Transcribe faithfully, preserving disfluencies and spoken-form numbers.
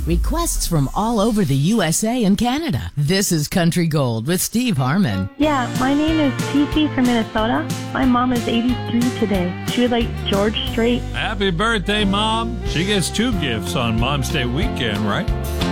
Requests from all over the U S A and Canada. This is Country Gold with Steve Harmon. Yeah, my name is Cece from Minnesota. My mom is eighty-three today. She would like George Strait. Happy birthday, Mom. She gets two gifts on Mom's Day weekend, right?